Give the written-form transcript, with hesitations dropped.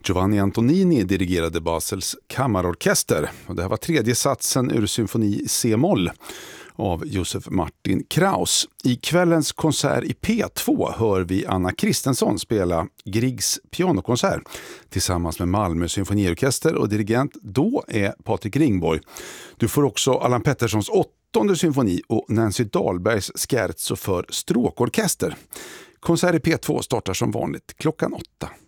Giovanni Antonini dirigerade Basels kammarorkester. Och det här var tredje satsen ur symfoni C-moll av Josef Martin Kraus. I kvällens konsert i P2 hör vi Anna Christensson spela Griegs pianokonsert tillsammans med Malmö symfoniorkester, och dirigent då är Patrik Ringborg. Du får också Allan Petterssons 8:e symfoni och Nancy Dahlbergs scherzo för stråkorkester. Konsert i P2 startar som vanligt klockan 8.